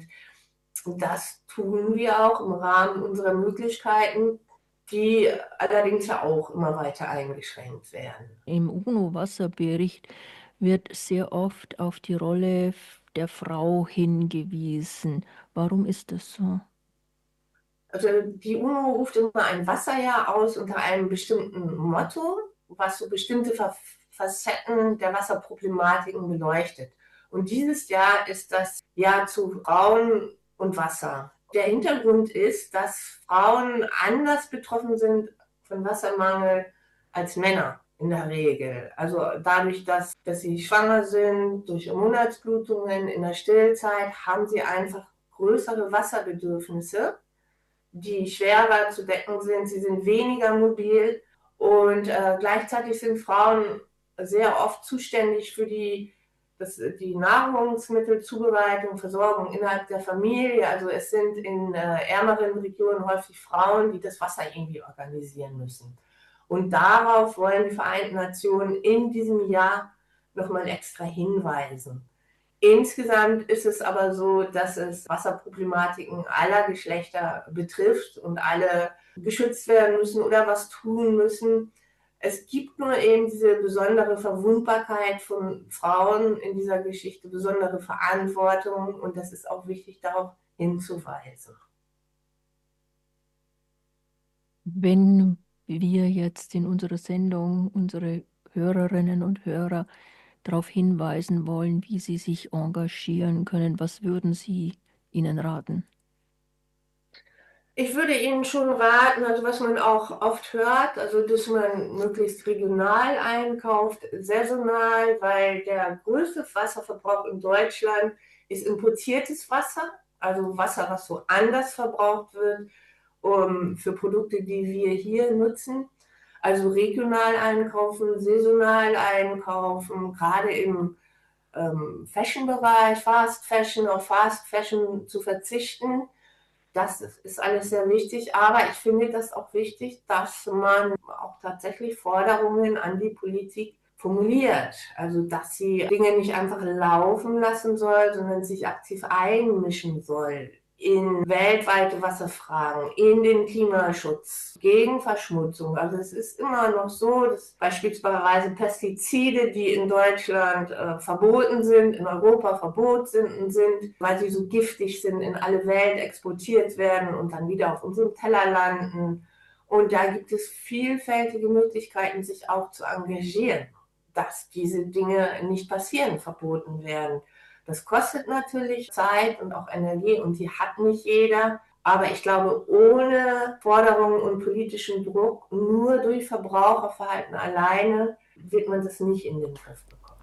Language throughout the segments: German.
Und das tun wir auch im Rahmen unserer Möglichkeiten, die allerdings ja auch immer weiter eingeschränkt werden. Im UNO-Wasserbericht wird sehr oft auf die Rolle der Frau hingewiesen. Warum ist das so? Also die UNO ruft immer ein Wasserjahr aus unter einem bestimmten Motto, was so bestimmte Facetten der Wasserproblematiken beleuchtet. Und dieses Jahr ist das Jahr zu Frauen und Wasser. Der Hintergrund ist, dass Frauen anders betroffen sind von Wassermangel als Männer in der Regel. Also dadurch, dass sie schwanger sind, durch Monatsblutungen in der Stillzeit, haben sie einfach größere Wasserbedürfnisse, die schwerer zu decken sind. Sie sind weniger mobil und gleichzeitig sind Frauen sehr oft zuständig für die Nahrungsmittelzubereitung, Versorgung innerhalb der Familie. Also es sind in ärmeren Regionen häufig Frauen, die das Wasser irgendwie organisieren müssen. Und darauf wollen die Vereinten Nationen in diesem Jahr nochmal extra hinweisen. Insgesamt ist es aber so, dass es Wasserproblematiken aller Geschlechter betrifft und alle geschützt werden müssen oder was tun müssen. Es gibt nur eben diese besondere Verwundbarkeit von Frauen in dieser Geschichte, besondere Verantwortung, und das ist auch wichtig, darauf hinzuweisen. Wenn wir jetzt in unserer Sendung unsere Hörerinnen und Hörer darauf hinweisen wollen, wie sie sich engagieren können, was würden Sie ihnen raten? Ich würde Ihnen schon raten, also was man auch oft hört, also dass man möglichst regional einkauft, saisonal, weil der größte Wasserverbrauch in Deutschland ist importiertes Wasser, also Wasser, was so anders verbraucht wird, für Produkte, die wir hier nutzen. Also regional einkaufen, saisonal einkaufen, gerade im Fashion-Bereich, Fast Fashion, auf Fast Fashion zu verzichten. Das ist alles sehr wichtig, aber ich finde das auch wichtig, dass man auch tatsächlich Forderungen an die Politik formuliert. Also, dass sie Dinge nicht einfach laufen lassen soll, sondern sich aktiv einmischen soll in weltweite Wasserfragen, in den Klimaschutz, gegen Verschmutzung. Also es ist immer noch so, dass beispielsweise Pestizide, die in Deutschland verboten sind, in Europa verboten sind, weil sie so giftig sind, in alle Welt exportiert werden und dann wieder auf unserem Teller landen. Und da gibt es vielfältige Möglichkeiten, sich auch zu engagieren, dass diese Dinge nicht passieren, verboten werden. Das kostet natürlich Zeit und auch Energie und die hat nicht jeder. Aber ich glaube, ohne Forderungen und politischen Druck, nur durch Verbraucherverhalten alleine, wird man das nicht in den Griff bekommen.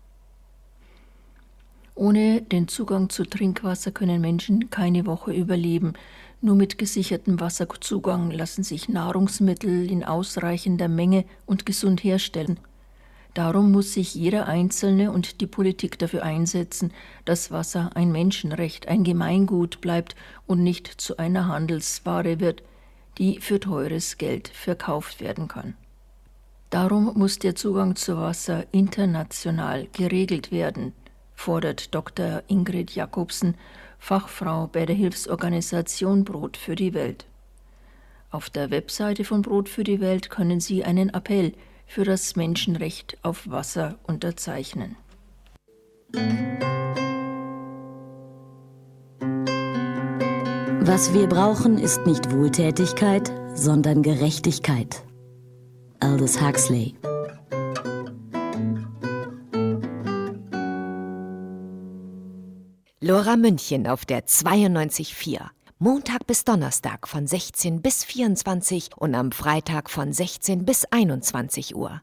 Ohne den Zugang zu Trinkwasser können Menschen keine Woche überleben. Nur mit gesichertem Wasserzugang lassen sich Nahrungsmittel in ausreichender Menge und gesund herstellen. Darum muss sich jeder Einzelne und die Politik dafür einsetzen, dass Wasser ein Menschenrecht, ein Gemeingut bleibt und nicht zu einer Handelsware wird, die für teures Geld verkauft werden kann. Darum muss der Zugang zu Wasser international geregelt werden, fordert Dr. Ingrid Jakobsen, Fachfrau bei der Hilfsorganisation Brot für die Welt. Auf der Webseite von Brot für die Welt können Sie einen Appell für das Menschenrecht auf Wasser unterzeichnen. Was wir brauchen, ist nicht Wohltätigkeit, sondern Gerechtigkeit. Aldous Huxley. Lora München auf der 92,4. Montag bis Donnerstag von 16 bis 24 und am Freitag von 16 bis 21 Uhr.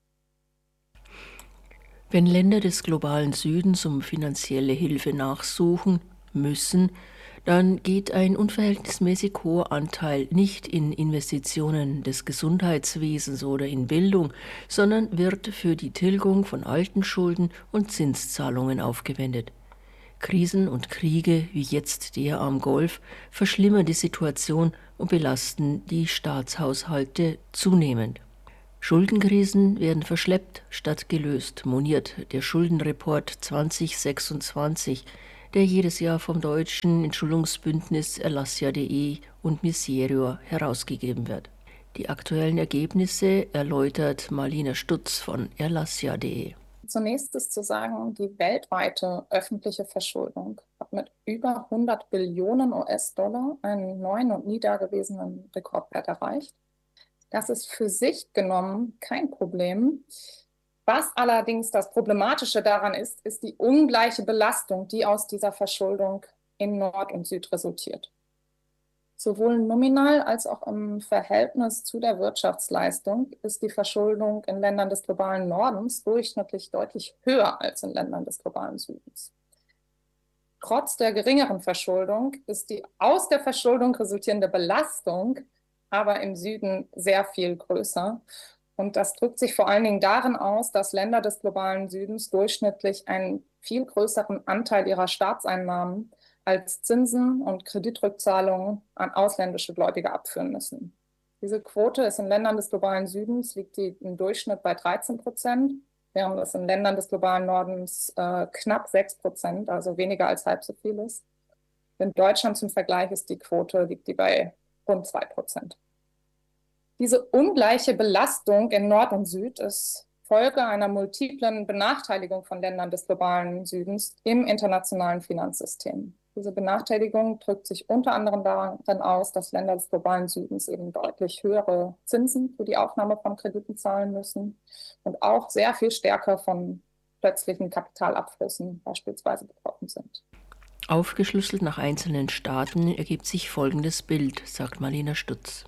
Wenn Länder des globalen Südens um finanzielle Hilfe nachsuchen müssen, dann geht ein unverhältnismäßig hoher Anteil nicht in Investitionen des Gesundheitswesens oder in Bildung, sondern wird für die Tilgung von alten Schulden und Zinszahlungen aufgewendet. Krisen und Kriege, wie jetzt der am Golf, verschlimmern die Situation und belasten die Staatshaushalte zunehmend. Schuldenkrisen werden verschleppt statt gelöst, moniert der Schuldenreport 2026, der jedes Jahr vom deutschen Entschuldungsbündnis Erlassia.de und Miserior herausgegeben wird. Die aktuellen Ergebnisse erläutert Marlina Stutz von Erlassia.de. Zunächst ist zu sagen, die weltweite öffentliche Verschuldung hat mit über 100 Billionen US-Dollar einen neuen und nie dagewesenen Rekordwert erreicht. Das ist für sich genommen kein Problem. Was allerdings das Problematische daran ist, ist die ungleiche Belastung, die aus dieser Verschuldung in Nord und Süd resultiert. Sowohl nominal als auch im Verhältnis zu der Wirtschaftsleistung ist die Verschuldung in Ländern des globalen Nordens durchschnittlich deutlich höher als in Ländern des globalen Südens. Trotz der geringeren Verschuldung ist die aus der Verschuldung resultierende Belastung aber im Süden sehr viel größer. Und das drückt sich vor allen Dingen darin aus, dass Länder des globalen Südens durchschnittlich einen viel größeren Anteil ihrer Staatseinnahmen als Zinsen und Kreditrückzahlungen an ausländische Gläubige abführen müssen. Diese Quote ist in Ländern des globalen Südens liegt die im Durchschnitt bei 13%, während es in Ländern des globalen Nordens knapp 6%, also weniger als halb so viel ist. In Deutschland zum Vergleich liegt die bei rund 2%. Diese ungleiche Belastung in Nord und Süd ist Folge einer multiplen Benachteiligung von Ländern des globalen Südens im internationalen Finanzsystem. Diese Benachteiligung drückt sich unter anderem darin aus, dass Länder des globalen Südens eben deutlich höhere Zinsen für die Aufnahme von Krediten zahlen müssen und auch sehr viel stärker von plötzlichen Kapitalabflüssen beispielsweise betroffen sind. Aufgeschlüsselt nach einzelnen Staaten ergibt sich folgendes Bild, sagt Marlina Stutz.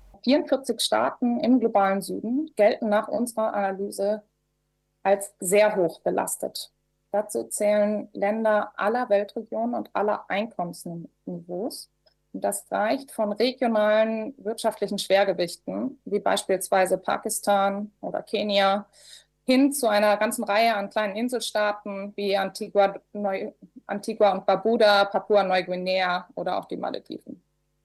44 Staaten im globalen Süden gelten nach unserer Analyse als sehr hoch belastet. Dazu zählen Länder aller Weltregionen und aller Einkommensniveaus. Und das reicht von regionalen wirtschaftlichen Schwergewichten, wie beispielsweise Pakistan oder Kenia, hin zu einer ganzen Reihe an kleinen Inselstaaten wie Antigua und Barbuda, Papua-Neuguinea oder auch die Malediven.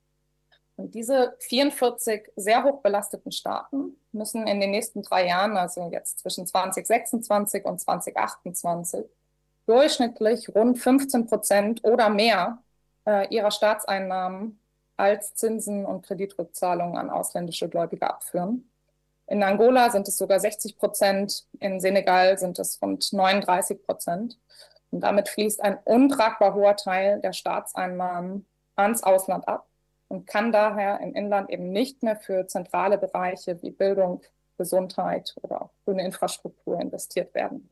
Und diese 44 sehr hoch belasteten Staaten müssen in den nächsten 3 Jahren, also jetzt zwischen 2026 und 2028, durchschnittlich rund 15% oder mehr ihrer Staatseinnahmen als Zinsen und Kreditrückzahlungen an ausländische Gläubige abführen. In Angola sind es sogar 60%, in Senegal sind es rund 39%. Und damit fließt ein untragbar hoher Teil der Staatseinnahmen ans Ausland ab und kann daher im Inland eben nicht mehr für zentrale Bereiche wie Bildung, Gesundheit oder auch grüne Infrastruktur investiert werden.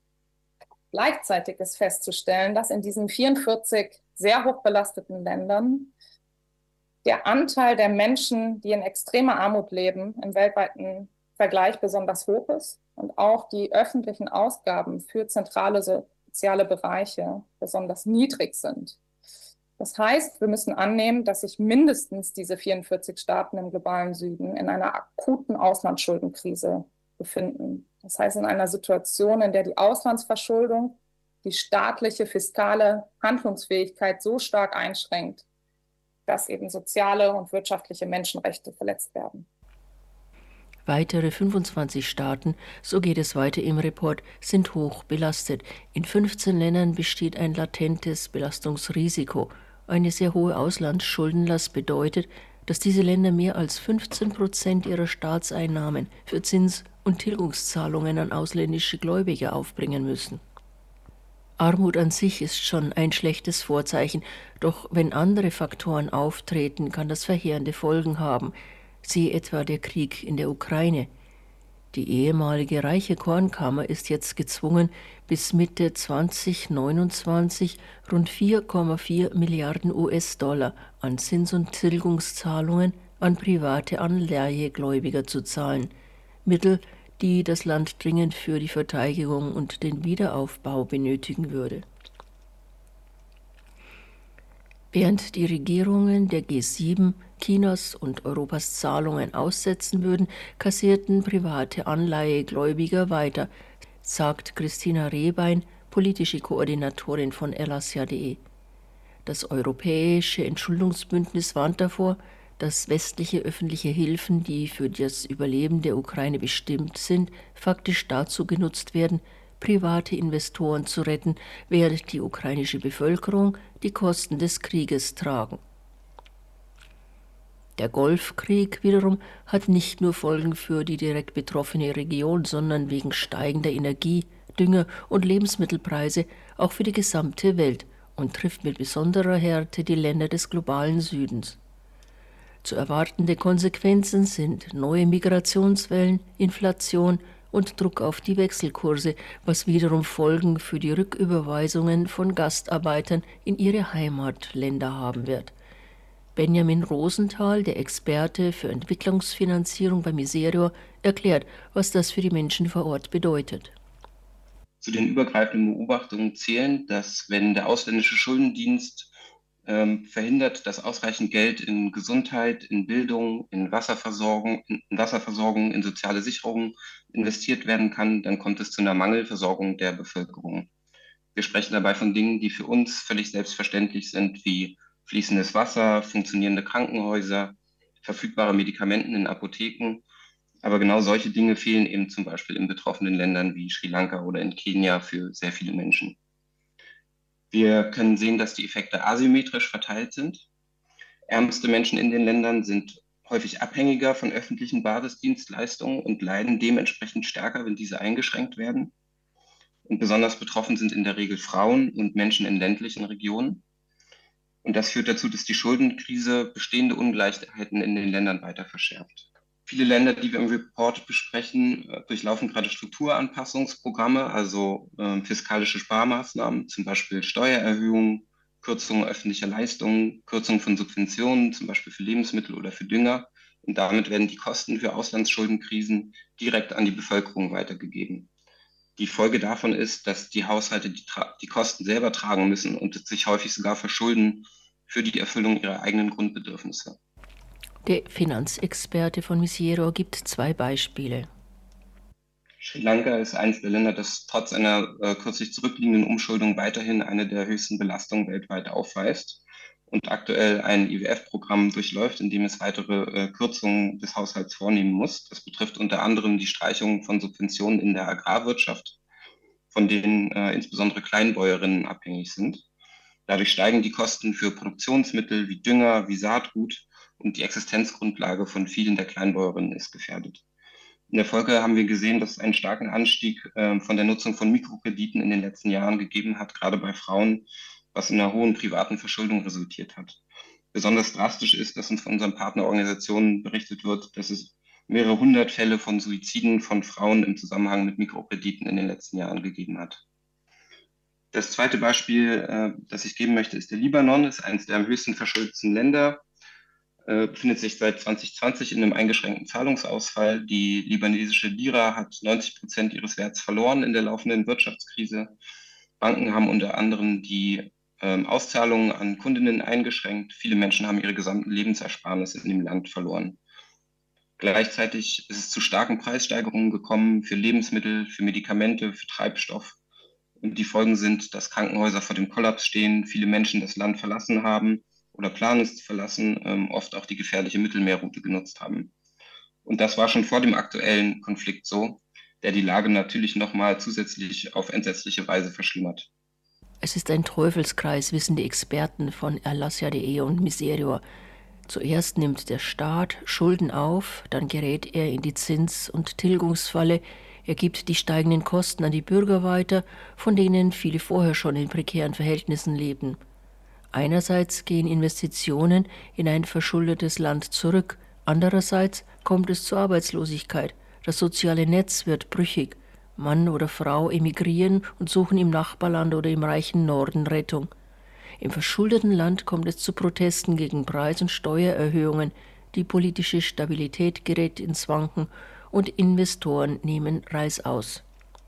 Gleichzeitig ist festzustellen, dass in diesen 44 sehr hoch belasteten Ländern der Anteil der Menschen, die in extremer Armut leben, im weltweiten Vergleich besonders hoch ist und auch die öffentlichen Ausgaben für zentrale soziale Bereiche besonders niedrig sind. Das heißt, wir müssen annehmen, dass sich mindestens diese 44 Staaten im globalen Süden in einer akuten Auslandsschuldenkrise befinden. Das heißt, in einer Situation, in der die Auslandsverschuldung die staatliche fiskale Handlungsfähigkeit so stark einschränkt, dass eben soziale und wirtschaftliche Menschenrechte verletzt werden. Weitere 25 Staaten, so geht es weiter im Report, sind hoch belastet. In 15 Ländern besteht ein latentes Belastungsrisiko. Eine sehr hohe Auslandsschuldenlast bedeutet, dass diese Länder mehr als 15% ihrer Staatseinnahmen für Zins- und Tilgungszahlungen an ausländische Gläubige aufbringen müssen. Armut an sich ist schon ein schlechtes Vorzeichen, doch wenn andere Faktoren auftreten, kann das verheerende Folgen haben. Siehe etwa der Krieg in der Ukraine. Die ehemalige reiche Kornkammer ist jetzt gezwungen, bis Mitte 2029 rund 4,4 Milliarden US-Dollar an Zins- und Tilgungszahlungen an private Anleihegläubiger zu zahlen. Mittel, die das Land dringend für die Verteidigung und den Wiederaufbau benötigen würde. Während die Regierungen der G7 Chinas und Europas Zahlungen aussetzen würden, kassierten private Anleihegläubiger weiter, sagt Christina Rehbein, politische Koordinatorin von Erlassia.de. Das Europäische Entschuldungsbündnis warnt davor, dass westliche öffentliche Hilfen, die für das Überleben der Ukraine bestimmt sind, faktisch dazu genutzt werden, private Investoren zu retten, während die ukrainische Bevölkerung die Kosten des Krieges tragen. Der Golfkrieg wiederum hat nicht nur Folgen für die direkt betroffene Region, sondern wegen steigender Energie-, Dünger- und Lebensmittelpreise auch für die gesamte Welt und trifft mit besonderer Härte die Länder des globalen Südens. Zu erwartende Konsequenzen sind neue Migrationswellen, Inflation und Druck auf die Wechselkurse, was wiederum Folgen für die Rücküberweisungen von Gastarbeitern in ihre Heimatländer haben wird. Benjamin Rosenthal, der Experte für Entwicklungsfinanzierung bei Miserior, erklärt, was das für die Menschen vor Ort bedeutet. Zu den übergreifenden Beobachtungen zählen, dass wenn der ausländische Schuldendienst verhindert, dass ausreichend Geld in Gesundheit, in Bildung, in Wasserversorgung, in soziale Sicherung investiert werden kann, dann kommt es zu einer Mangelversorgung der Bevölkerung. Wir sprechen dabei von Dingen, die für uns völlig selbstverständlich sind, wie fließendes Wasser, funktionierende Krankenhäuser, verfügbare Medikamenten in Apotheken. Aber genau solche Dinge fehlen eben zum Beispiel in betroffenen Ländern wie Sri Lanka oder in Kenia für sehr viele Menschen. Wir können sehen, dass die Effekte asymmetrisch verteilt sind. Ärmste Menschen in den Ländern sind häufig abhängiger von öffentlichen Basisdienstleistungen und leiden dementsprechend stärker, wenn diese eingeschränkt werden. Und besonders betroffen sind in der Regel Frauen und Menschen in ländlichen Regionen. Und das führt dazu, dass die Schuldenkrise bestehende Ungleichheiten in den Ländern weiter verschärft. Viele Länder, die wir im Report besprechen, durchlaufen gerade Strukturanpassungsprogramme, also fiskalische Sparmaßnahmen, zum Beispiel Steuererhöhungen, Kürzungen öffentlicher Leistungen, Kürzungen von Subventionen, zum Beispiel für Lebensmittel oder für Dünger. Und damit werden die Kosten für Auslandsschuldenkrisen direkt an die Bevölkerung weitergegeben. Die Folge davon ist, dass die Haushalte die Kosten selber tragen müssen und sich häufig sogar verschulden für die Erfüllung ihrer eigenen Grundbedürfnisse. Der Finanzexperte von Miserior gibt 2 Beispiele. Sri Lanka ist eines der Länder, das trotz einer kürzlich zurückliegenden Umschuldung weiterhin eine der höchsten Belastungen weltweit aufweist und aktuell ein IWF-Programm durchläuft, in dem es weitere Kürzungen des Haushalts vornehmen muss. Das betrifft unter anderem die Streichung von Subventionen in der Agrarwirtschaft, von denen insbesondere Kleinbäuerinnen abhängig sind. Dadurch steigen die Kosten für Produktionsmittel wie Dünger, wie Saatgut und die Existenzgrundlage von vielen der Kleinbäuerinnen ist gefährdet. In der Folge haben wir gesehen, dass es einen starken Anstieg von der Nutzung von Mikrokrediten in den letzten Jahren gegeben hat, gerade bei Frauen, was in einer hohen privaten Verschuldung resultiert hat. Besonders drastisch ist, dass uns von unseren Partnerorganisationen berichtet wird, dass es mehrere hundert Fälle von Suiziden von Frauen im Zusammenhang mit Mikrokrediten in den letzten Jahren gegeben hat. Das zweite Beispiel, das ich geben möchte, ist der Libanon. Das ist eines der am höchsten verschuldeten Länder. Befindet sich seit 2020 in einem eingeschränkten Zahlungsausfall. Die libanesische Lira hat 90% ihres Werts verloren in der laufenden Wirtschaftskrise. Banken haben unter anderem die Auszahlungen an Kundinnen eingeschränkt. Viele Menschen haben ihre gesamten Lebensersparnisse in dem Land verloren. Gleichzeitig ist es zu starken Preissteigerungen gekommen für Lebensmittel, für Medikamente, für Treibstoff. Und die Folgen sind, dass Krankenhäuser vor dem Kollaps stehen, viele Menschen das Land verlassen haben oder planen es zu verlassen, oft auch die gefährliche Mittelmeerroute genutzt haben. Und das war schon vor dem aktuellen Konflikt so, der die Lage natürlich nochmal zusätzlich auf entsetzliche Weise verschlimmert. Es ist ein Teufelskreis, wissen die Experten von Erlassia.de und Miserior. Zuerst nimmt der Staat Schulden auf, dann gerät er in die Zins- und Tilgungsfalle. Er gibt die steigenden Kosten an die Bürger weiter, von denen viele vorher schon in prekären Verhältnissen lebten. Einerseits gehen Investitionen in ein verschuldetes Land zurück, andererseits kommt es zur Arbeitslosigkeit. Das soziale Netz wird brüchig. Mann oder Frau emigrieren und suchen im Nachbarland oder im reichen Norden Rettung. Im verschuldeten Land kommt es zu Protesten gegen Preis- und Steuererhöhungen. Die politische Stabilität gerät ins Wanken und Investoren nehmen Reißaus.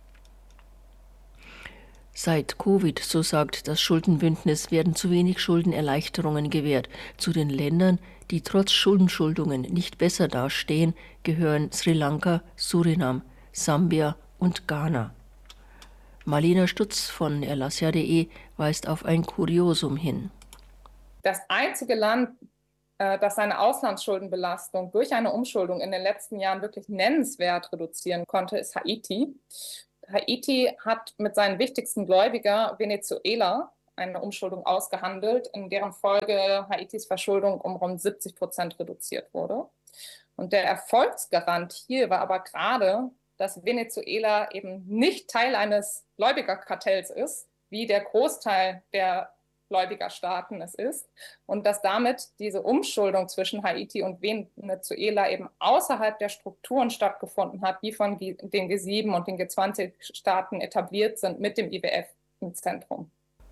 Seit Covid, so sagt das Schuldenbündnis, werden zu wenig Schuldenerleichterungen gewährt. Zu den Ländern, die trotz Schuldenschuldungen nicht besser dastehen, gehören Sri Lanka, Surinam, Sambia und Ghana. Marlena Stutz von Erlassia.de weist auf ein Kuriosum hin. Das einzige Land, das seine Auslandsschuldenbelastung durch eine Umschuldung in den letzten Jahren wirklich nennenswert reduzieren konnte, ist Haiti. Haiti hat mit seinem wichtigsten Gläubiger Venezuela eine Umschuldung ausgehandelt, in deren Folge Haitis Verschuldung um rund 70% reduziert wurde. Und der Erfolgsgarant hier war aber gerade, dass Venezuela eben nicht Teil eines Gläubigerkartells ist, wie der Großteil der Gläubigerstaaten es ist, und dass damit diese Umschuldung zwischen Haiti und Venezuela eben außerhalb der Strukturen stattgefunden hat, die von den G7 und den G20-Staaten etabliert sind, mit dem IWF im Zentrum.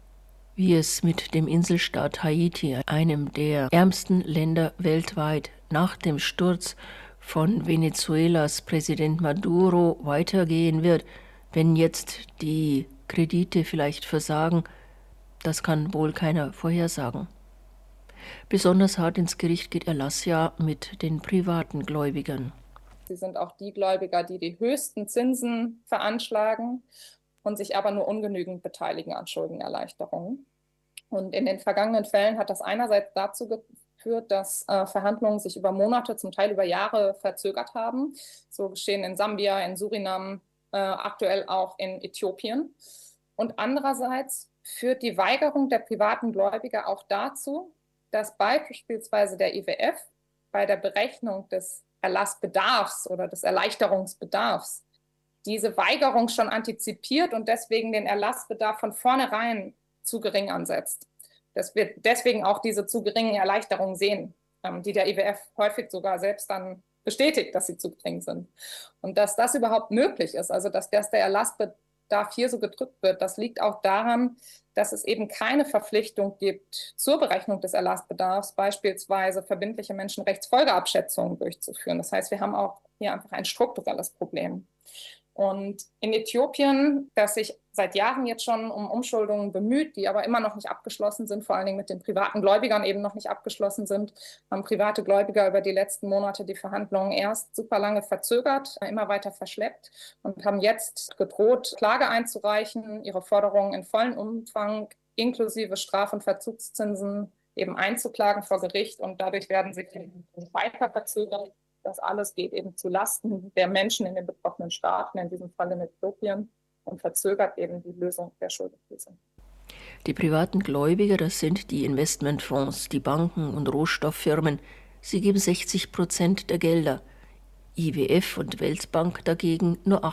Wie es mit dem Inselstaat Haiti, einem der ärmsten Länder weltweit, nach dem Sturz von Venezuelas Präsident Maduro weitergehen wird, wenn jetzt die Kredite vielleicht versagen, das kann wohl keiner vorhersagen. Besonders hart ins Gericht geht Erlassja mit den privaten Gläubigern. Sie sind auch die Gläubiger, die die höchsten Zinsen veranschlagen und sich aber nur ungenügend beteiligen an Schuldenerleichterungen. Und in den vergangenen Fällen hat das einerseits dazu geführt, dass Verhandlungen sich über Monate, zum Teil über Jahre verzögert haben. So geschehen in Sambia, in Suriname, aktuell auch in Äthiopien. Und andererseits führt die Weigerung der privaten Gläubiger auch dazu, dass beispielsweise der IWF bei der Berechnung des Erlassbedarfs oder des Erleichterungsbedarfs diese Weigerung schon antizipiert und deswegen den Erlassbedarf von vornherein zu gering ansetzt. Dass wir deswegen auch diese zu geringen Erleichterungen sehen, die der IWF häufig sogar selbst dann bestätigt, dass sie zu gering sind. Und dass das überhaupt möglich ist, also dass der Erlassbedarf hier so gedrückt wird, das liegt auch daran, dass es eben keine Verpflichtung gibt zur Berechnung des Erlassbedarfs, beispielsweise verbindliche Menschenrechtsfolgeabschätzungen durchzuführen. Das heißt, wir haben auch hier einfach ein strukturelles Problem. Und in Äthiopien, das sich seit Jahren jetzt schon um Umschuldungen bemüht, die aber immer noch nicht abgeschlossen sind, vor allen Dingen mit den privaten Gläubigern eben noch nicht abgeschlossen sind, haben private Gläubiger über die letzten Monate die Verhandlungen erst super lange verzögert, immer weiter verschleppt und haben jetzt gedroht, Klage einzureichen, ihre Forderungen in vollem Umfang inklusive Straf- und Verzugszinsen eben einzuklagen vor Gericht, und dadurch werden sie weiter verzögert. Das alles geht eben zu Lasten der Menschen in den betroffenen Staaten, in diesem Fall in Äthiopien, und verzögert eben die Lösung der Schuldenkrise. Die privaten Gläubiger, das sind die Investmentfonds, die Banken und Rohstofffirmen. Sie geben 60% der Gelder. IWF und Weltbank dagegen nur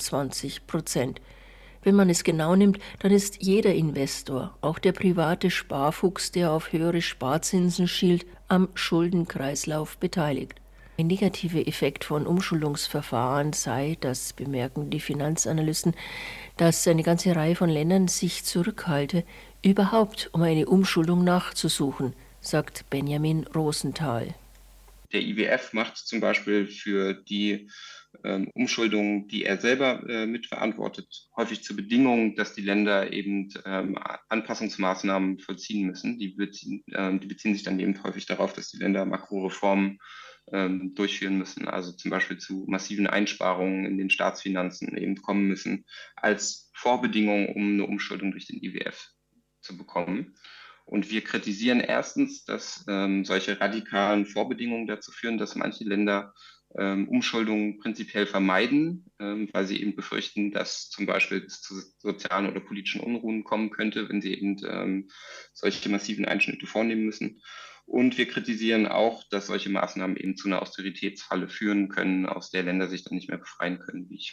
28%. Wenn man es genau nimmt, dann ist jeder Investor, auch der private Sparfuchs, der auf höhere Sparzinsen schielt, am Schuldenkreislauf beteiligt. Ein negativer Effekt von Umschuldungsverfahren sei, das bemerken die Finanzanalysten, dass eine ganze Reihe von Ländern sich zurückhalte, überhaupt um eine Umschuldung nachzusuchen, sagt Benjamin Rosenthal. Der IWF macht zum Beispiel für die Umschuldung, die er selber mitverantwortet, häufig zur Bedingung, dass die Länder eben Anpassungsmaßnahmen vollziehen müssen. Die beziehen sich dann eben häufig darauf, dass die Länder Makroreformen durchführen müssen, also zum Beispiel zu massiven Einsparungen in den Staatsfinanzen eben kommen müssen, als Vorbedingung, um eine Umschuldung durch den IWF zu bekommen. Und wir kritisieren erstens, dass solche radikalen Vorbedingungen dazu führen, dass manche Länder Umschuldungen prinzipiell vermeiden, weil sie eben befürchten, dass zum Beispiel es zu sozialen oder politischen Unruhen kommen könnte, wenn sie eben solche massiven Einschnitte vornehmen müssen. Und wir kritisieren auch, dass solche Maßnahmen eben zu einer Austeritätsfalle führen können, aus der Länder sich dann nicht mehr befreien können, wie ich.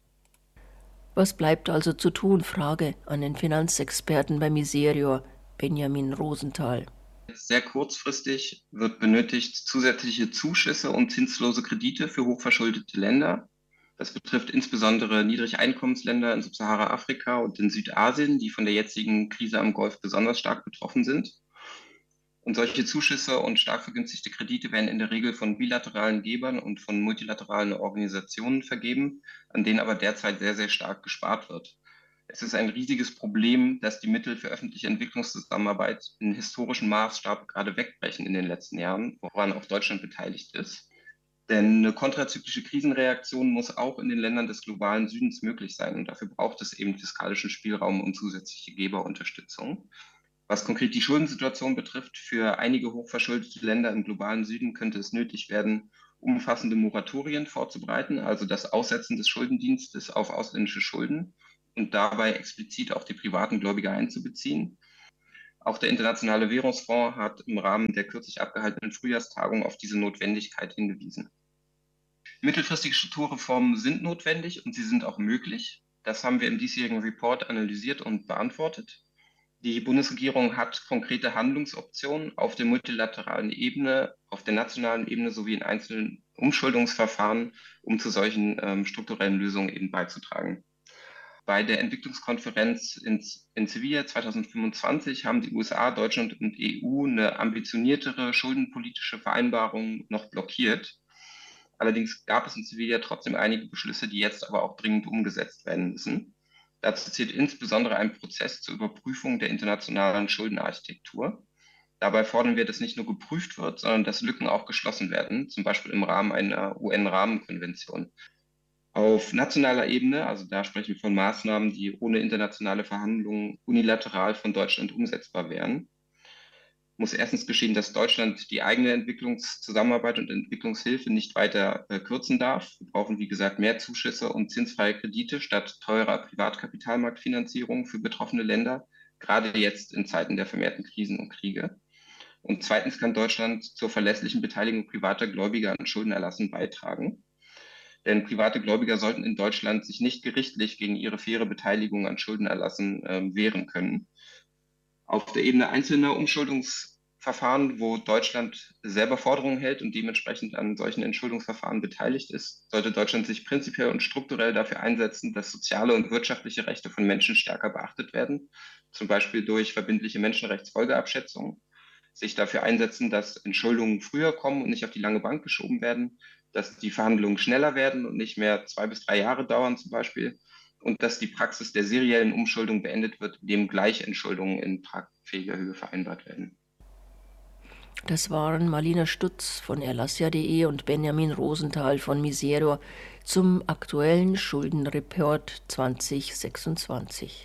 Was bleibt also zu tun? Frage an den Finanzexperten bei Miserior, Benjamin Rosenthal. Sehr kurzfristig wird benötigt zusätzliche Zuschüsse und zinslose Kredite für hochverschuldete Länder. Das betrifft insbesondere Niedrigeinkommensländer in Subsahara-Afrika und in Südasien, die von der jetzigen Krise am Golf besonders stark betroffen sind. Und solche Zuschüsse und stark vergünstigte Kredite werden in der Regel von bilateralen Gebern und von multilateralen Organisationen vergeben, an denen aber derzeit sehr, sehr stark gespart wird. Es ist ein riesiges Problem, dass die Mittel für öffentliche Entwicklungszusammenarbeit in historischem Maßstab gerade wegbrechen in den letzten Jahren, woran auch Deutschland beteiligt ist. Denn eine kontrazyklische Krisenreaktion muss auch in den Ländern des globalen Südens möglich sein. Und dafür braucht es eben fiskalischen Spielraum und zusätzliche Geberunterstützung. Was konkret die Schuldensituation betrifft, für einige hochverschuldete Länder im globalen Süden könnte es nötig werden, umfassende Moratorien vorzubereiten, also das Aussetzen des Schuldendienstes auf ausländische Schulden, und dabei explizit auch die privaten Gläubiger einzubeziehen. Auch der Internationale Währungsfonds hat im Rahmen der kürzlich abgehaltenen Frühjahrstagung auf diese Notwendigkeit hingewiesen. Mittelfristige Strukturreformen sind notwendig und sie sind auch möglich. Das haben wir im diesjährigen Report analysiert und beantwortet. Die Bundesregierung hat konkrete Handlungsoptionen auf der multilateralen Ebene, auf der nationalen Ebene sowie in einzelnen Umschuldungsverfahren, um zu solchen strukturellen Lösungen eben beizutragen. Bei der Entwicklungskonferenz in Sevilla 2025 haben die USA, Deutschland und EU eine ambitioniertere schuldenpolitische Vereinbarung noch blockiert. Allerdings gab es in Sevilla trotzdem einige Beschlüsse, die jetzt aber auch dringend umgesetzt werden müssen. Dazu zählt insbesondere ein Prozess zur Überprüfung der internationalen Schuldenarchitektur. Dabei fordern wir, dass nicht nur geprüft wird, sondern dass Lücken auch geschlossen werden, zum Beispiel im Rahmen einer UN-Rahmenkonvention. Auf nationaler Ebene, also da sprechen wir von Maßnahmen, die ohne internationale Verhandlungen unilateral von Deutschland umsetzbar wären, muss erstens geschehen, dass Deutschland die eigene Entwicklungszusammenarbeit und Entwicklungshilfe nicht weiter kürzen darf. Wir brauchen, wie gesagt, mehr Zuschüsse und zinsfreie Kredite statt teurer Privatkapitalmarktfinanzierung für betroffene Länder, gerade jetzt in Zeiten der vermehrten Krisen und Kriege. Und zweitens kann Deutschland zur verlässlichen Beteiligung privater Gläubiger an Schuldenerlassen beitragen. Denn private Gläubiger sollten in Deutschland sich nicht gerichtlich gegen ihre faire Beteiligung an Schuldenerlassen wehren können. Auf der Ebene einzelner Umschuldungsverfahren, wo Deutschland selber Forderungen hält und dementsprechend an solchen Entschuldungsverfahren beteiligt ist, sollte Deutschland sich prinzipiell und strukturell dafür einsetzen, dass soziale und wirtschaftliche Rechte von Menschen stärker beachtet werden, zum Beispiel durch verbindliche Menschenrechtsfolgeabschätzungen, sich dafür einsetzen, dass Entschuldungen früher kommen und nicht auf die lange Bank geschoben werden, dass die Verhandlungen schneller werden und nicht mehr 2 bis 3 Jahre dauern zum Beispiel und dass die Praxis der seriellen Umschuldung beendet wird, indem Gleichenschuldungen in tragfähiger Höhe vereinbart werden. Das waren Marlina Stutz von Erlassia.de und Benjamin Rosenthal von Misero zum aktuellen Schuldenreport 2026.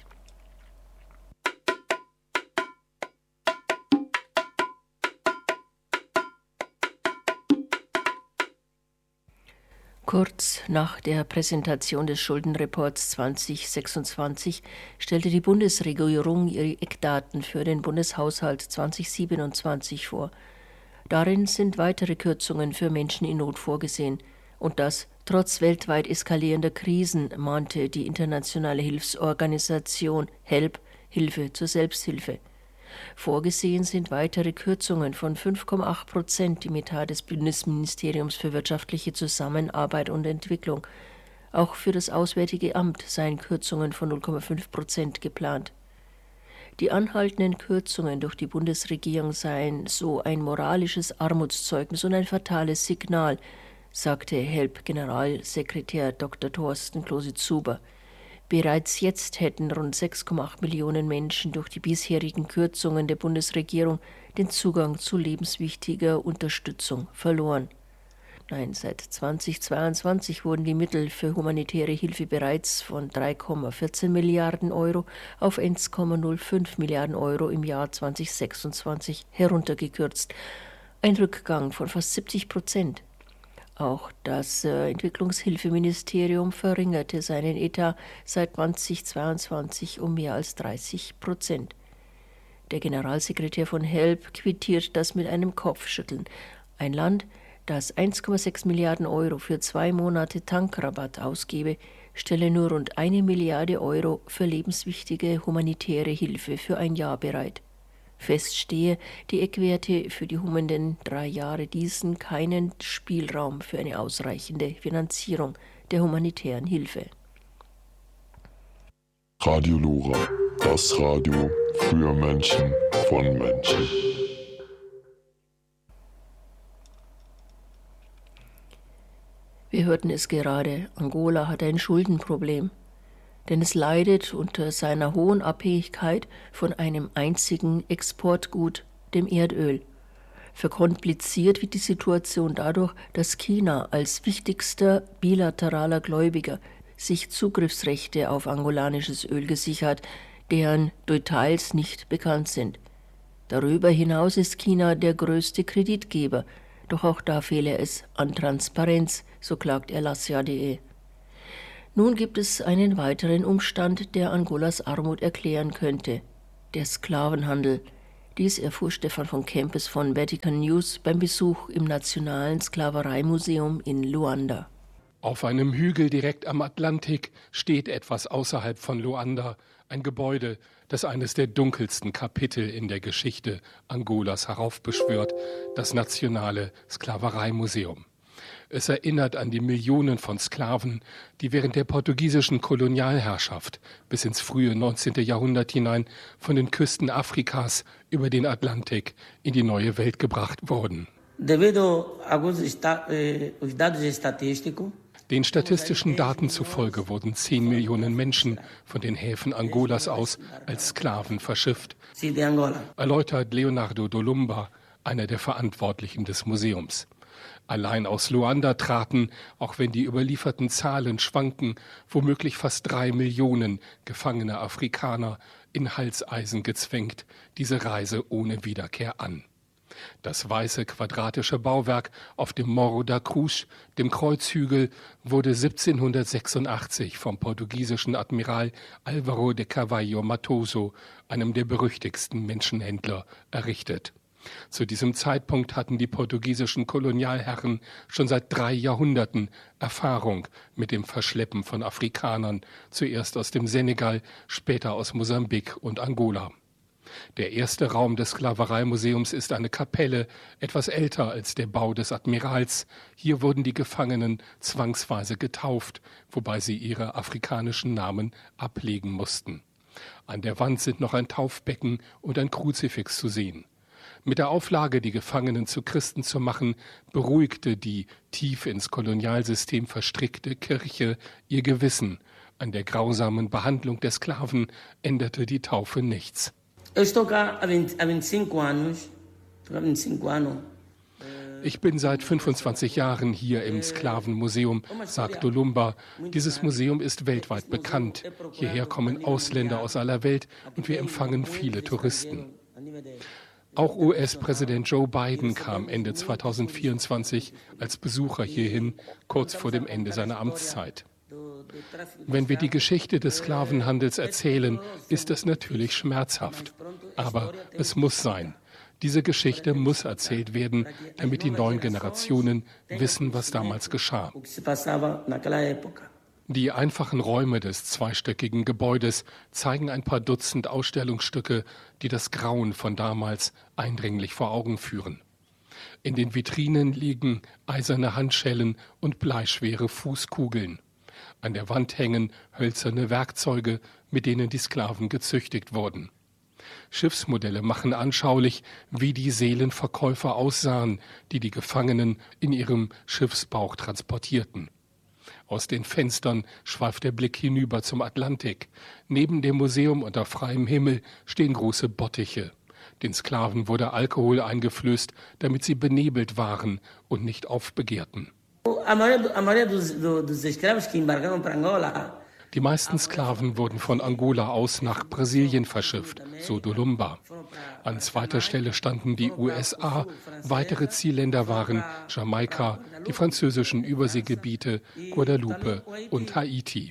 Kurz nach der Präsentation des Schuldenreports 2026 stellte die Bundesregierung ihre Eckdaten für den Bundeshaushalt 2027 vor. Darin sind weitere Kürzungen für Menschen in Not vorgesehen. Und das trotz weltweit eskalierender Krisen, mahnte die internationale Hilfsorganisation HELP, Hilfe zur Selbsthilfe. Vorgesehen sind weitere Kürzungen von 5,8% im Etat des Bundesministeriums für wirtschaftliche Zusammenarbeit und Entwicklung. Auch für das Auswärtige Amt seien Kürzungen von 0,5% geplant. Die anhaltenden Kürzungen durch die Bundesregierung seien so ein moralisches Armutszeugnis und ein fatales Signal, sagte HELP-Generalsekretär Dr. Thorsten Klose-Zuber. Bereits jetzt hätten rund 6,8 Millionen Menschen durch die bisherigen Kürzungen der Bundesregierung den Zugang zu lebenswichtiger Unterstützung verloren. Nein, seit 2022 wurden die Mittel für humanitäre Hilfe bereits von 3,14 Milliarden Euro auf 1,05 Milliarden Euro im Jahr 2026 heruntergekürzt. Ein Rückgang von fast 70%. Auch das Entwicklungshilfeministerium verringerte seinen Etat seit 2022 um mehr als 30%. Der Generalsekretär von HELP quittiert das mit einem Kopfschütteln. Ein Land, das 1,6 Milliarden Euro für 2 Monate Tankrabatt ausgebe, stelle nur rund 1 Milliarde Euro für lebenswichtige humanitäre Hilfe für ein Jahr bereit. Fest stehe, die Eckwerte für die kommenden 3 Jahre ließen keinen Spielraum für eine ausreichende Finanzierung der humanitären Hilfe. Radio Lora, das Radio für Menschen von Menschen. Wir hörten es gerade, Angola hat ein Schuldenproblem. Denn es leidet unter seiner hohen Abhängigkeit von einem einzigen Exportgut, dem Erdöl. Verkompliziert wird die Situation dadurch, dass China als wichtigster bilateraler Gläubiger sich Zugriffsrechte auf angolanisches Öl gesichert, deren Details nicht bekannt sind. Darüber hinaus ist China der größte Kreditgeber, doch auch da fehle es an Transparenz, so klagt Erlassia.de. Nun gibt es einen weiteren Umstand, der Angolas Armut erklären könnte: der Sklavenhandel. Dies erfuhr Stefan von Kempes von Vatican News beim Besuch im Nationalen Sklavereimuseum in Luanda. Auf einem Hügel direkt am Atlantik steht etwas außerhalb von Luanda ein Gebäude, das eines der dunkelsten Kapitel in der Geschichte Angolas heraufbeschwört, das Nationale Sklavereimuseum. Es erinnert an die Millionen von Sklaven, die während der portugiesischen Kolonialherrschaft bis ins frühe 19. Jahrhundert hinein von den Küsten Afrikas über den Atlantik in die neue Welt gebracht wurden. Den statistischen Daten zufolge wurden 10 Millionen Menschen von den Häfen Angolas aus als Sklaven verschifft, erläutert Leonardo Dolumba, einer der Verantwortlichen des Museums. Allein aus Luanda traten, auch wenn die überlieferten Zahlen schwanken, womöglich fast 3 Millionen gefangene Afrikaner in Halseisen gezwängt, diese Reise ohne Wiederkehr an. Das weiße quadratische Bauwerk auf dem Morro da Cruz, dem Kreuzhügel, wurde 1786 vom portugiesischen Admiral Álvaro de Carvalho Matoso, einem der berüchtigsten Menschenhändler, errichtet. Zu diesem Zeitpunkt hatten die portugiesischen Kolonialherren schon seit 3 Jahrhunderten Erfahrung mit dem Verschleppen von Afrikanern, zuerst aus dem Senegal, später aus Mosambik und Angola. Der erste Raum des Sklavereimuseums ist eine Kapelle, etwas älter als der Bau des Admirals. Hier wurden die Gefangenen zwangsweise getauft, wobei sie ihre afrikanischen Namen ablegen mussten. An der Wand sind noch ein Taufbecken und ein Kruzifix zu sehen. Mit der Auflage, die Gefangenen zu Christen zu machen, beruhigte die tief ins Kolonialsystem verstrickte Kirche ihr Gewissen. An der grausamen Behandlung der Sklaven änderte die Taufe nichts. Ich bin seit 25 Jahren hier im Sklavenmuseum, sagt Dolumba. Dieses Museum ist weltweit bekannt. Hierher kommen Ausländer aus aller Welt und wir empfangen viele Touristen. Auch US-Präsident Joe Biden kam Ende 2024 als Besucher hierhin, kurz vor dem Ende seiner Amtszeit. Wenn wir die Geschichte des Sklavenhandels erzählen, ist das natürlich schmerzhaft. Aber es muss sein. Diese Geschichte muss erzählt werden, damit die neuen Generationen wissen, was damals geschah. Die einfachen Räume des zweistöckigen Gebäudes zeigen ein paar Dutzend Ausstellungsstücke, die das Grauen von damals eindringlich vor Augen führen. In den Vitrinen liegen eiserne Handschellen und bleischwere Fußkugeln. An der Wand hängen hölzerne Werkzeuge, mit denen die Sklaven gezüchtigt wurden. Schiffsmodelle machen anschaulich, wie die Seelenverkäufer aussahen, die die Gefangenen in ihrem Schiffsbauch transportierten. Aus den Fenstern schweift der Blick hinüber zum Atlantik. Neben dem Museum unter freiem Himmel stehen große Bottiche. Den Sklaven wurde Alkohol eingeflößt, damit sie benebelt waren und nicht aufbegehrten. Die meisten Sklaven wurden von Angola aus nach Brasilien verschifft, so Dolumba. An zweiter Stelle standen die USA, weitere Zielländer waren Jamaika, die französischen Überseegebiete, Guadeloupe und Haiti.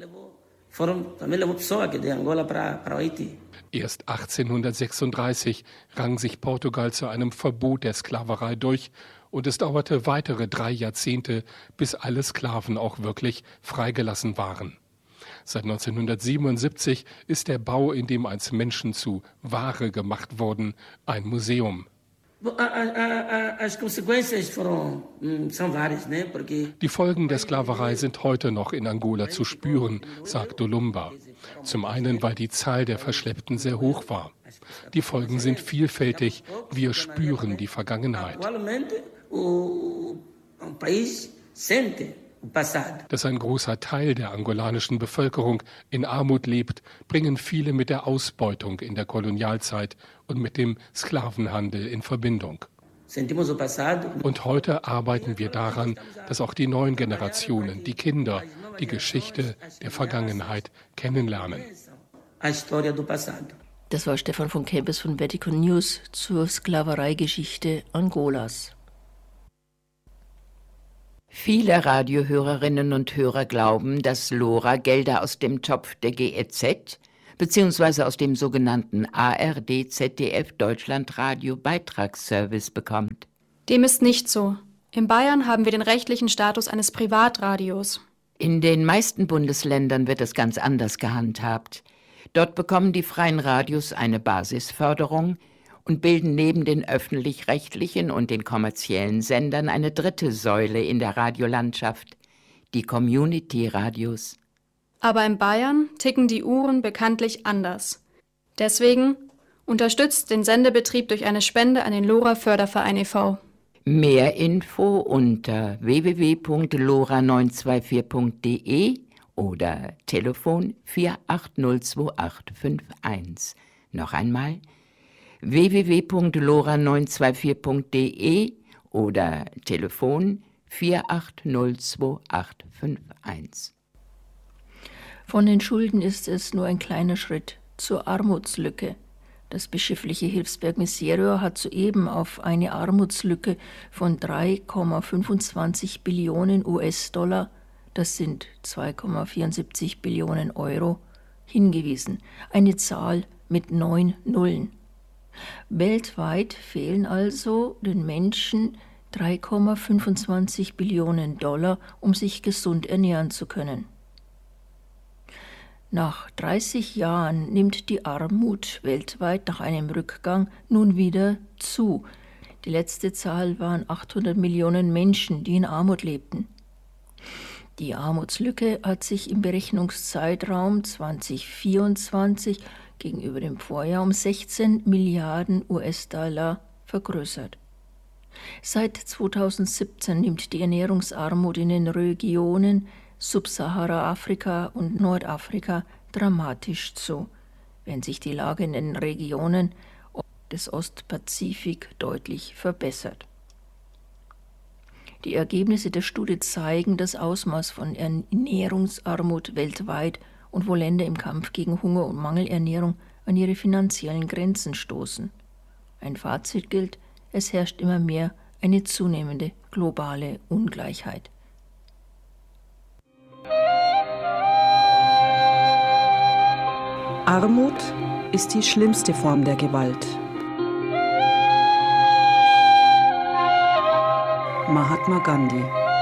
Erst 1836 rang sich Portugal zu einem Verbot der Sklaverei durch und es dauerte weitere 3 Jahrzehnte, bis alle Sklaven auch wirklich freigelassen waren. Seit 1977 ist der Bau, in dem einst Menschen zu Ware gemacht wurden, ein Museum. Die Folgen der Sklaverei sind heute noch in Angola zu spüren, sagt Dolumba. Zum einen, weil die Zahl der Verschleppten sehr hoch war. Die Folgen sind vielfältig. Wir spüren die Vergangenheit. Dass ein großer Teil der angolanischen Bevölkerung in Armut lebt, bringen viele mit der Ausbeutung in der Kolonialzeit und mit dem Sklavenhandel in Verbindung. Und heute arbeiten wir daran, dass auch die neuen Generationen, die Kinder, die Geschichte der Vergangenheit kennenlernen. Das war Stefan von Kempes von Vatican News zur Sklavereigeschichte Angolas. Viele Radiohörerinnen und Hörer glauben, dass LoRa Gelder aus dem Topf der GEZ bzw. aus dem sogenannten ARD-ZDF-Deutschlandradio-Beitragsservice bekommt. Dem ist nicht so. In Bayern haben wir den rechtlichen Status eines Privatradios. In den meisten Bundesländern wird es ganz anders gehandhabt. Dort bekommen die freien Radios eine Basisförderung und bilden neben den öffentlich-rechtlichen und den kommerziellen Sendern eine dritte Säule in der Radiolandschaft, die Community-Radios. Aber in Bayern ticken die Uhren bekanntlich anders. Deswegen unterstützt den Sendebetrieb durch eine Spende an den LoRa-Förderverein e.V. Mehr Info unter www.lora924.de oder Telefon 4802851. Noch einmal www.lora924.de oder Telefon 4802851. Von den Schulden ist es nur ein kleiner Schritt zur Armutslücke. Das bischöfliche Hilfswerk Miserio hat soeben auf eine Armutslücke von 3,25 Billionen US-Dollar, das sind 2,74 Billionen Euro, hingewiesen. Eine Zahl mit 9 Nullen. Weltweit fehlen also den Menschen 3,25 Billionen Dollar, um sich gesund ernähren zu können. Nach 30 Jahren nimmt die Armut weltweit nach einem Rückgang nun wieder zu. Die letzte Zahl waren 800 Millionen Menschen, die in Armut lebten. Die Armutslücke hat sich im Berechnungszeitraum 2024 gegenüber dem Vorjahr um 16 Milliarden US-Dollar vergrößert. Seit 2017 nimmt die Ernährungsarmut in den Regionen Subsahara-Afrika und Nordafrika dramatisch zu, während sich die Lage in den Regionen des Ostpazifik deutlich verbessert. Die Ergebnisse der Studie zeigen das Ausmaß von Ernährungsarmut weltweit und wo Länder im Kampf gegen Hunger und Mangelernährung an ihre finanziellen Grenzen stoßen. Ein Fazit gilt, es herrscht immer mehr eine zunehmende globale Ungleichheit. Armut ist die schlimmste Form der Gewalt. Mahatma Gandhi.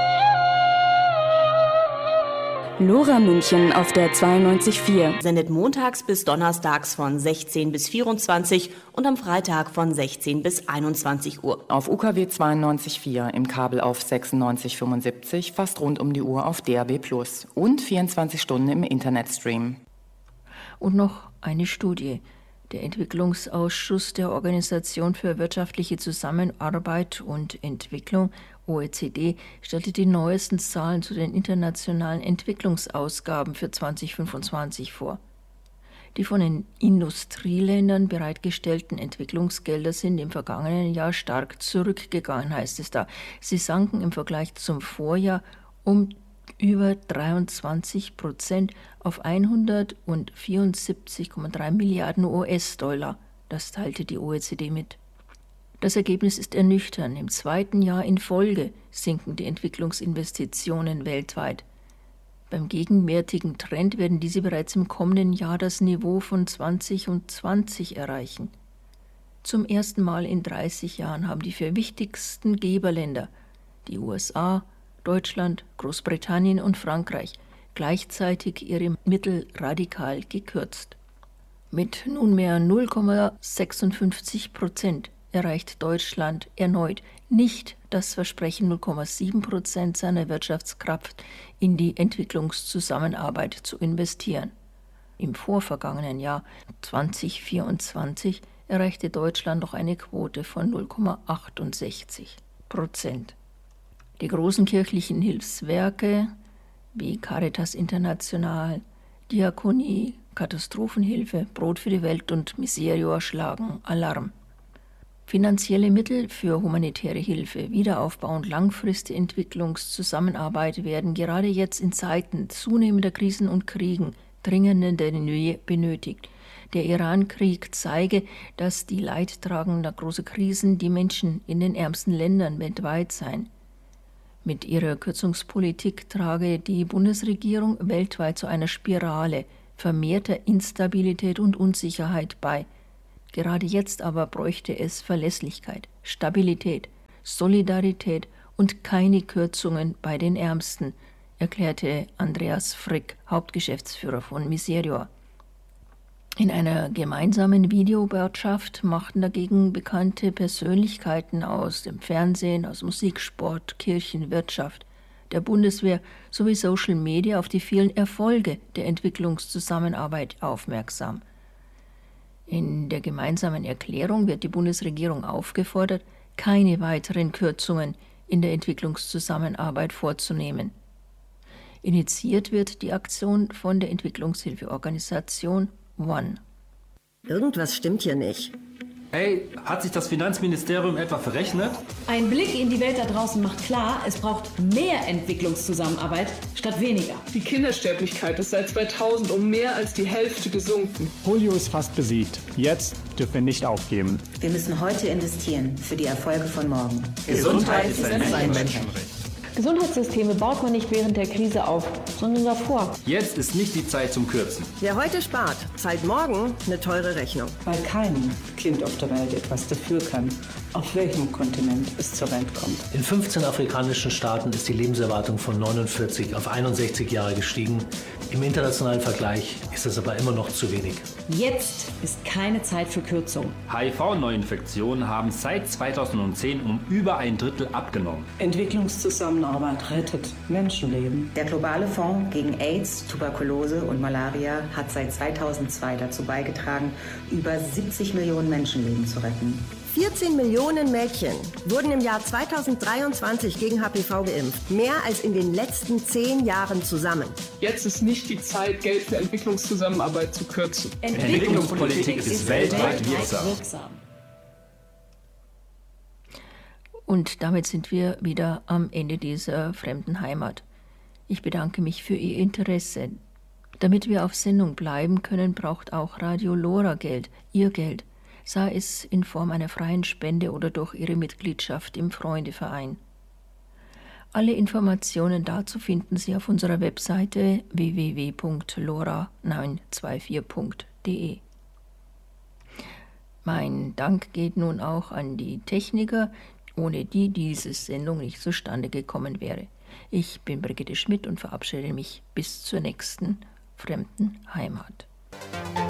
LoRa München auf der 92.4 sendet montags bis donnerstags von 16 bis 24 und am Freitag von 16 bis 21 Uhr. Auf UKW 92.4 im Kabel auf 9675, fast rund um die Uhr auf DAB+ und 24 Stunden im Internetstream. Und noch eine Studie. Der Entwicklungsausschuss der Organisation für wirtschaftliche Zusammenarbeit und Entwicklung, OECD, stellte die neuesten Zahlen zu den internationalen Entwicklungsausgaben für 2025 vor. Die von den Industrieländern bereitgestellten Entwicklungsgelder sind im vergangenen Jahr stark zurückgegangen, heißt es da. Sie sanken im Vergleich zum Vorjahr um über 23% auf 174,3 Milliarden US-Dollar. Das teilte die OECD mit. Das Ergebnis ist ernüchternd. Im zweiten Jahr in Folge sinken die Entwicklungsinvestitionen weltweit. Beim gegenwärtigen Trend werden diese bereits im kommenden Jahr das Niveau von 2020 erreichen. Zum ersten Mal in 30 Jahren haben die vier wichtigsten Geberländer, die USA, Deutschland, Großbritannien und Frankreich, gleichzeitig ihre Mittel radikal gekürzt. Mit nunmehr 0,56% erreicht Deutschland erneut nicht das Versprechen, 0,7% seiner Wirtschaftskraft in die Entwicklungszusammenarbeit zu investieren. Im vorvergangenen Jahr 2024 erreichte Deutschland noch eine Quote von 0,68%. Die großen kirchlichen Hilfswerke wie Caritas International, Diakonie, Katastrophenhilfe, Brot für die Welt und Miserio schlagen Alarm. Finanzielle Mittel für humanitäre Hilfe, Wiederaufbau und langfristige Entwicklungszusammenarbeit werden gerade jetzt in Zeiten zunehmender Krisen und Kriegen dringend benötigt. Der Iran-Krieg zeige, dass die Leidtragenden der großen Krisen die Menschen in den ärmsten Ländern weltweit seien. Mit ihrer Kürzungspolitik trage die Bundesregierung weltweit zu einer Spirale vermehrter Instabilität und Unsicherheit bei. Gerade jetzt aber bräuchte es Verlässlichkeit, Stabilität, Solidarität und keine Kürzungen bei den Ärmsten, erklärte Andreas Frick, Hauptgeschäftsführer von Miserior. In einer gemeinsamen Videobotschaft machten dagegen bekannte Persönlichkeiten aus dem Fernsehen, aus Musik, Sport, Kirchen, Wirtschaft, der Bundeswehr sowie Social Media auf die vielen Erfolge der Entwicklungszusammenarbeit aufmerksam. In der gemeinsamen Erklärung wird die Bundesregierung aufgefordert, keine weiteren Kürzungen in der Entwicklungszusammenarbeit vorzunehmen. Initiiert wird die Aktion von der Entwicklungshilfeorganisation One. Irgendwas stimmt hier nicht. Hey, hat sich das Finanzministerium etwa verrechnet? Ein Blick in die Welt da draußen macht klar, es braucht mehr Entwicklungszusammenarbeit statt weniger. Die Kindersterblichkeit ist seit 2000 um mehr als die Hälfte gesunken. Polio ist fast besiegt. Jetzt dürfen wir nicht aufgeben. Wir müssen heute investieren für die Erfolge von morgen. Gesundheit ist ein Menschenrecht. Gesundheitssysteme baut man nicht während der Krise auf, sondern davor. Jetzt ist nicht die Zeit zum Kürzen. Wer heute spart, zahlt morgen eine teure Rechnung. Weil kein Kind auf der Welt etwas dafür kann, auf welchem Kontinent es zur Welt kommt. In 15 afrikanischen Staaten ist die Lebenserwartung von 49 auf 61 Jahre gestiegen. Im internationalen Vergleich ist es aber immer noch zu wenig. Jetzt ist keine Zeit für Kürzung. HIV-Neuinfektionen haben seit 2010 um über ein Drittel abgenommen. Entwicklungszusammenarbeit rettet Menschenleben. Der globale Fonds gegen AIDS, Tuberkulose und Malaria hat seit 2002 dazu beigetragen, über 70 Millionen Menschenleben zu retten. 14 Millionen Mädchen wurden im Jahr 2023 gegen HPV geimpft. Mehr als in den letzten 10 Jahren zusammen. Jetzt ist nicht die Zeit, Geld für Entwicklungszusammenarbeit zu kürzen. Entwicklungspolitik ist weltweit wirksam. Und damit sind wir wieder am Ende dieser fremden Heimat. Ich bedanke mich für Ihr Interesse. Damit wir auf Sendung bleiben können, braucht auch Radio Lora Geld, Ihr Geld, sei es in Form einer freien Spende oder durch Ihre Mitgliedschaft im Freundeverein. Alle Informationen dazu finden Sie auf unserer Webseite www.lora924.de. Mein Dank geht nun auch an die Techniker, ohne die diese Sendung nicht zustande gekommen wäre. Ich bin Brigitte Schmidt und verabschiede mich bis zur nächsten fremden Heimat.